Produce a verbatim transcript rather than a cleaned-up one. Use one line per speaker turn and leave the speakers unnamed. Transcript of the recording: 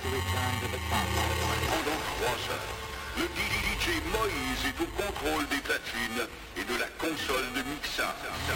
Pendant trois heures, le D J Moïse est au contrôle des platines et de la console de mixage.